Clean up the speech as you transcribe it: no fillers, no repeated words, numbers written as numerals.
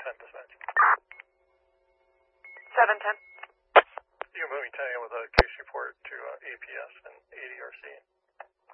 710 dispatch. 710. You're moving 10 with a case report to APS and ADRC.